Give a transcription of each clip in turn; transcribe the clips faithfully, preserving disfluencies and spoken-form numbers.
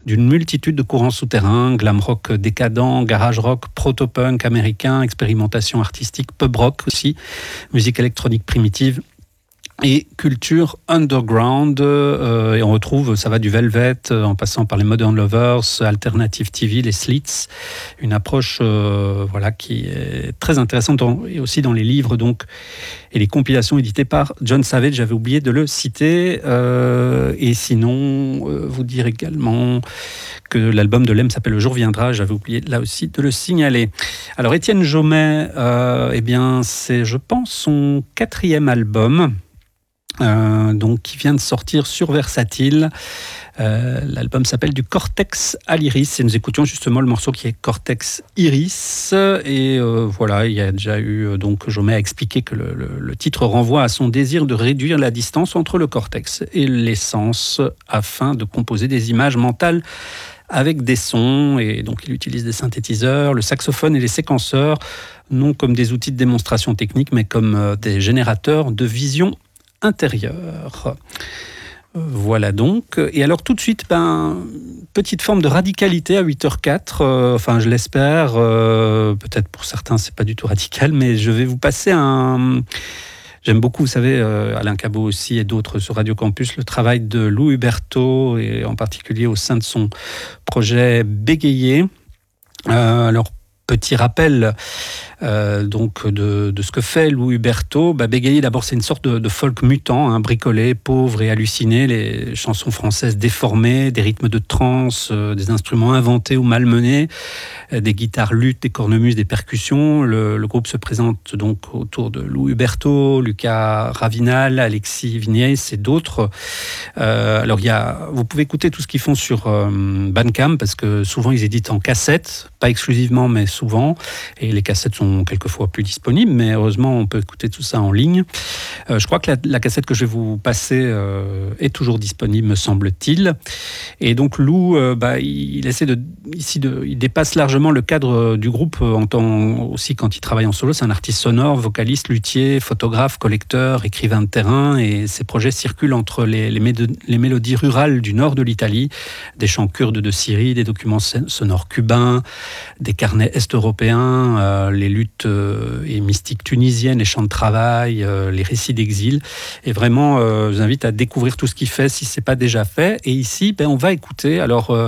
d'une multitude de courants souterrains, glam rock décadent, garage rock, proto-punk américain, expérimentation artistique, pub rock aussi, musique électronique primitive et culture underground. Euh, et on retrouve, ça va du Velvet euh, en passant par les Modern Lovers, Alternative T V, les Slits, une approche euh, voilà, qui est très intéressante dans, et aussi dans les livres donc, et les compilations éditées par John Savage, j'avais oublié de le citer. Euh, et sinon, euh, vous dire également que l'album de Lem s'appelle Le Jour Viendra, j'avais oublié là aussi de le signaler. Alors Étienne Jomet, euh, eh bien, c'est je pense son quatrième album. Euh, donc, qui vient de sortir sur Versatile. Euh, l'album s'appelle Du Cortex à l'Iris et nous écoutions justement le morceau qui est Cortex Iris. Et euh, voilà, il y a déjà eu, donc Jomet a expliqué que le, le, le titre renvoie à son désir de réduire la distance entre le cortex et l'essence afin de composer des images mentales avec des sons. Et donc il utilise des synthétiseurs, le saxophone et les séquenceurs, non comme des outils de démonstration technique, mais comme euh, des générateurs de vision intérieur. Voilà donc. Et alors tout de suite, ben, petite forme de radicalité à huit heures quatre, euh, enfin je l'espère, euh, peut-être pour certains c'est pas du tout radical, mais je vais vous passer un... J'aime beaucoup, vous savez, euh, Alain Cabot aussi et d'autres sur Radio Campus, le travail de Lou Huberto, et en particulier au sein de son projet Bégayer. Euh, alors, petit rappel euh, donc de, de ce que fait Lou Huberto. Bah, Bégayer, d'abord, c'est une sorte de, de folk mutant, hein, bricolé, pauvre et halluciné, les chansons françaises déformées, des rythmes de trance, euh, des instruments inventés ou malmenés, euh, des guitares luttes, des cornemuses, des percussions. Le, le groupe se présente donc autour de Lou Huberto, Lucas Ravinal, Alexis Vignès et d'autres. Euh, alors, il y a, vous pouvez écouter tout ce qu'ils font sur euh, Bandcamp, parce que souvent, ils éditent en cassette, pas exclusivement, mais souvent, et les cassettes sont quelquefois plus disponibles, mais heureusement on peut écouter tout ça en ligne. Euh, je crois que la, la cassette que je vais vous passer euh, est toujours disponible, me semble-t-il. Et donc Lou, euh, bah, il, il essaie de, ici de, il dépasse largement le cadre du groupe en tant, aussi quand il travaille en solo. C'est un artiste sonore, vocaliste, luthier, photographe, collecteur, écrivain de terrain, et ses projets circulent entre les, les, médo, les mélodies rurales du nord de l'Italie, des chants kurdes de Syrie, des documents sonores cubains, des carnets est-européens, euh, les luttes euh, et mystiques tunisiennes, les chants de travail, euh, les récits d'exil. Et vraiment, euh, je vous invite à découvrir tout ce qu'il fait si ce n'est pas déjà fait. Et ici, ben, on va écouter alors, euh,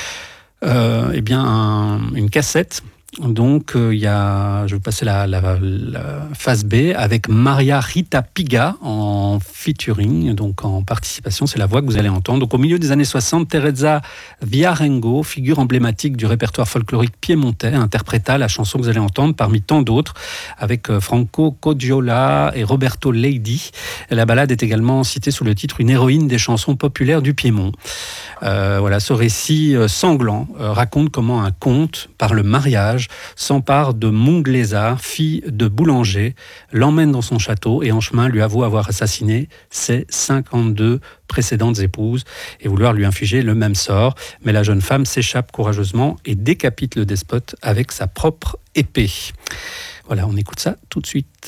euh, eh bien, un, une cassette. Donc, il euh, y a, je vais vous passer la, la, la phase B avec Maria Rita Piga en featuring, donc en participation, c'est la voix que vous allez entendre. Donc, au milieu des années soixante, Teresa Viarengo, figure emblématique du répertoire folklorique piémontais, interpréta la chanson que vous allez entendre parmi tant d'autres, avec euh, Franco Codiola et Roberto Leydi. La ballade est également citée sous le titre « Une héroïne des chansons populaires du Piémont ». Euh, voilà, ce récit euh, sanglant euh, raconte comment un comte, par le mariage, s'empare de Montglézard, fille de boulanger, l'emmène dans son château et en chemin lui avoue avoir assassiné ses cinquante-deux précédentes épouses et vouloir lui infliger le même sort. Mais la jeune femme s'échappe courageusement et décapite le despote avec sa propre épée. Voilà, on écoute ça tout de suite.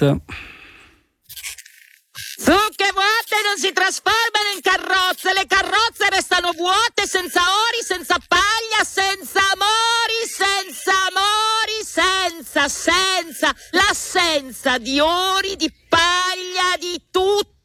Zucche vuote non si trasformano in carrozze, le carrozze restano vuote, senza ori, senza paglia, senza amori, senza amori, senza, senza, l'assenza di ori, di paglia, di tutto.